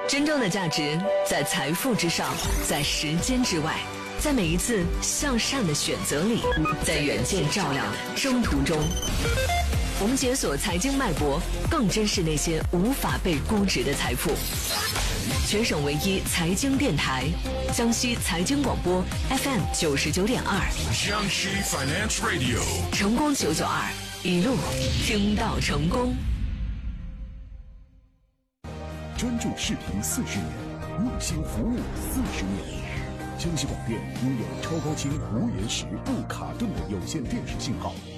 真正的价值在财富之上，在时间之外，在每一次向善的选择里，在远见照亮的征途中。我们解锁财经脉搏，更珍视那些无法被估值的财富。全省唯一财经电台，江西财经广播 FM 99.2， 江西 Finance Radio， 成功992，一路听到成功。 专注视频40年，用心服务40年。江西广电拥有超高清无延时、不卡顿的有线电视信号。